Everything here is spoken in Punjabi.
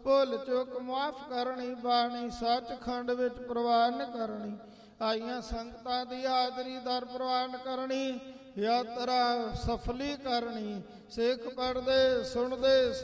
ਭੁੱਲ ਚੁੱਕ ਮਾਫ ਕਰਨੀ, ਬਾਣੀ ਸੱਚਖੰਡ ਵਿੱਚ ਪ੍ਰਵਾਨ ਕਰਨੀ। ਆਈਆਂ ਸੰਗਤਾਂ ਦੀ ਹਾਜ਼ਰੀ ਦਰ ਪ੍ਰਵਾਨ ਕਰਨੀ, ਯਾਤਰਾ ਸਫਲੀ ਕਰਨੀ। ਸਿੱਖ ਪੜ੍ਹਦੇ ਸੁਣਦੇ